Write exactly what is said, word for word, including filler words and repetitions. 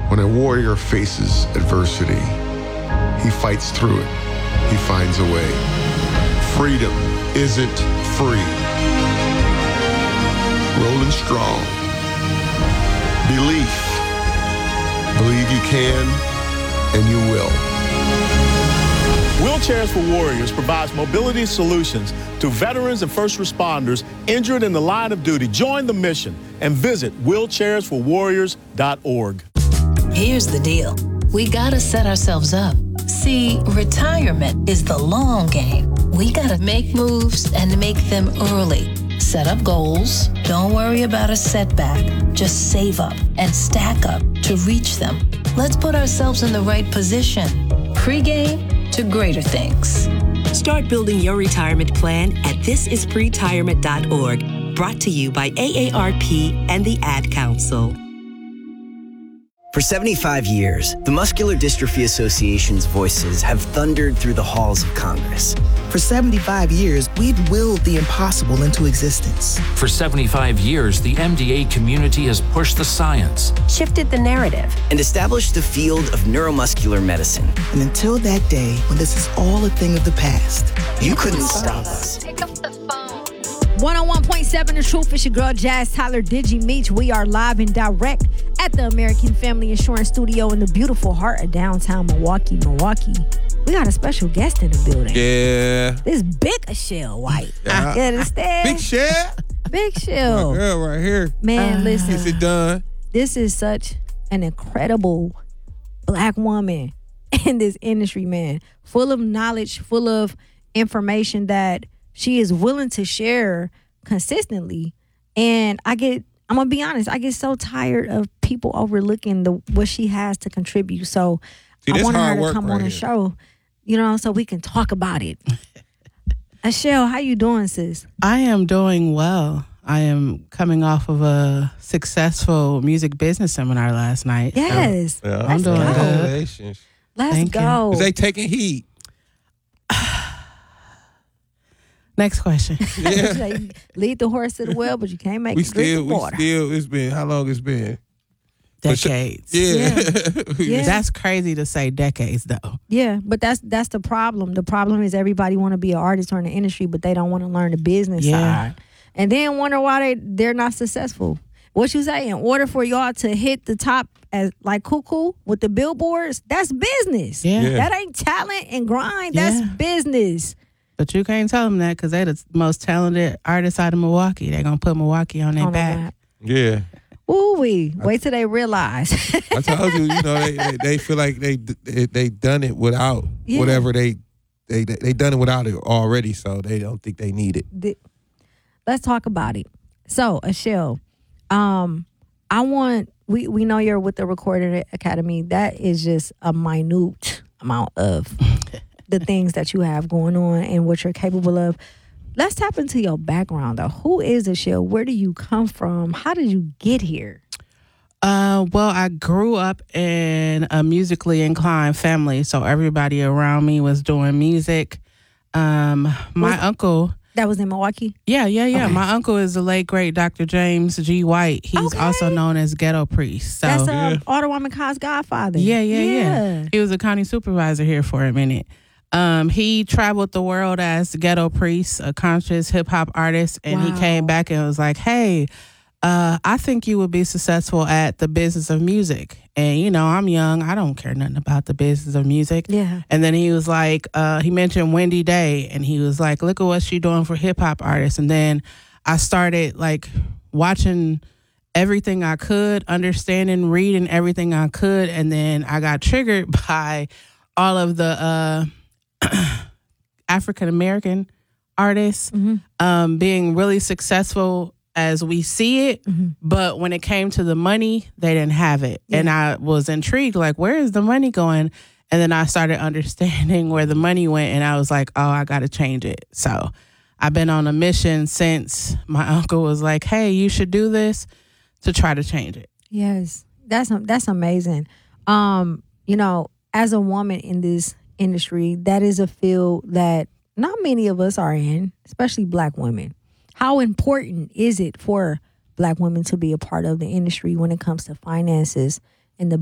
When a warrior faces adversity, he fights through it. He finds a way. Freedom isn't free. Rolling strong. Belief. Believe you can, and you will. Wheelchairs for Warriors provides mobility solutions to veterans and first responders injured in the line of duty. Join the mission and visit wheelchairs for warriors dot org. Here's the deal. We gotta set ourselves up. See, retirement is the long game. We gotta make moves and make them early. Set up goals. Don't worry about a setback. Just save up and stack up to reach them. Let's put ourselves in the right position. Pre-game to greater things. Start building your retirement plan at this is pretirement dot org. Brought to you by A A R P and the Ad Council. For seventy-five years, the Muscular Dystrophy Association's voices have thundered through the halls of Congress. For seventy-five years, we've willed the impossible into existence. For seventy-five years, the M D A community has pushed the science, shifted the narrative, and established the field of neuromuscular medicine. And until that day, when this is all a thing of the past, you couldn't stop us. Pick up the phone. one oh one point seven The Truth. It's your girl, Jazz Tyler Digi Meech. We are live and direct at the American Family Insurance Studio in the beautiful heart of downtown Milwaukee, Milwaukee. We got a special guest in the building. Yeah. This big Shell White. Yeah. You understand? Big Shell? Big Shell. My girl right here. Man, uh, listen. Is it done? This is such an incredible black woman in this industry, man. Full of knowledge, full of information that she is willing to share consistently. And I get, I'm going to be honest, I get so tired of people overlooking the what she has to contribute. So See, I want her to come right on the show, you know, so we can talk about it. Ashell, how you doing, sis? I am doing well. I am coming off of a successful music business seminar last night. Yes. So, yeah, I'm doing good. Let's Thank go. Is they taking heat? Next question. Yeah. Lead the horse to the well, but you can't make we it drink still, the water. We still, it's been, how long it's been? Decades. Yeah. Yeah. Yeah. That's crazy to say decades, though. Yeah, but that's that's the problem. The problem is everybody want to be an artist or in the industry, but they don't want to learn the business Yeah. side. And then wonder why they, they're not successful. What you say, in order for y'all to hit the top as like Cuckoo with the billboards, that's business. Yeah. Yeah. That ain't talent and grind. That's Yeah. business. But you can't tell them that because they're the most talented artists out of Milwaukee. They're going to put Milwaukee on their On the back. map. Yeah. Ooh wee. Wait till they realize. I told you, you know, they, they, they feel like they they, they done it without Yeah. whatever they, they, they done it without it already, so they don't think they need it. The- Let's talk about it. So, Ashell, um, I want we we know you're with the Recording Academy. That is just a minute amount of the things that you have going on and what you're capable of. Let's tap into your background, though. Who is Ashell? Where do you come from? How did you get here? Uh, well, I grew up in a musically inclined family, so everybody around me was doing music. Um, my Was- uncle... That was in Milwaukee? Yeah, yeah, yeah. Okay. My uncle is the late, great Doctor James G. White. He's Okay. also known as Ghetto Priest. So, That's uh, Yeah. Alderwoman Khan's godfather. yeah, yeah, yeah, He was a county supervisor here for a minute. Um, he traveled the world as Ghetto Priest, a conscious hip hop artist, and Wow. he came back and was like, "Hey, uh, I think you would be successful at the business of music." And you know, I'm young; I don't care nothing about the business of music. Yeah. And then he was like, uh, he mentioned Wendy Day, and he was like, "Look at what she's doing for hip hop artists." And then I started like watching everything I could, understanding, reading everything I could, and then I got triggered by all of the uh, African American artists Mm-hmm. um, being really successful as we see it, Mm-hmm. but when it came to the money, they didn't have it. Yeah. And I was intrigued, like, where is the money going? And then I started understanding where the money went, and I was like, oh, I got to change it. So I've been on a mission since my uncle was like, hey, you should do this, to try to change it. Yes, that's that's amazing. Um, you know, as a woman in this industry, that is a field that not many of us are in, especially Black women. How important is it for Black women to be a part of the industry when it comes to finances